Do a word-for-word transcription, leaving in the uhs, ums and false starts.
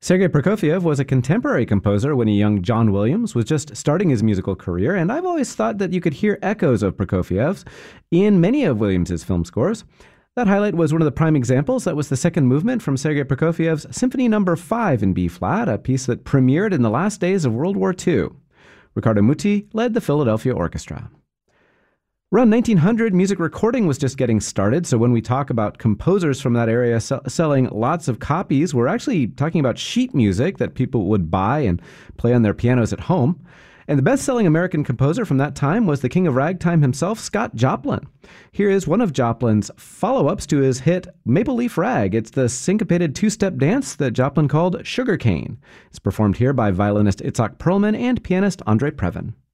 Sergei Prokofiev was a contemporary composer when a young John Williams was just starting his musical career, and I've always thought that you could hear echoes of Prokofiev's in many of Williams's film scores. That highlight was one of the prime examples. That was the second movement from Sergei Prokofiev's Symphony Number five in B-flat, a piece that premiered in the last days of World War Two. Riccardo Muti led the Philadelphia Orchestra. Around nineteen hundred, music recording was just getting started, so when we talk about composers from that area sell- selling lots of copies, we're actually talking about sheet music that people would buy and play on their pianos at home. And the best-selling American composer from that time was the king of ragtime himself, Scott Joplin. Here is one of Joplin's follow-ups to his hit Maple Leaf Rag. It's the syncopated two-step dance that Joplin called Sugar Cane. It's performed here by violinist Itzhak Perlman and pianist Andre Previn.